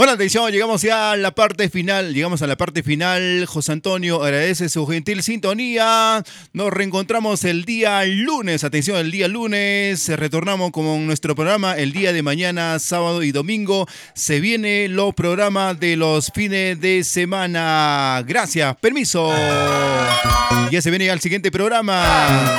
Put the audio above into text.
Bueno, atención, llegamos ya a la parte final. Llegamos a la parte final. José Antonio agradece su gentil sintonía. Nos reencontramos el día lunes. Atención, el día lunes. Retornamos con nuestro programa el día de mañana, sábado y domingo. Se viene los programas de los fines de semana. Gracias, permiso. Ya se viene al siguiente programa.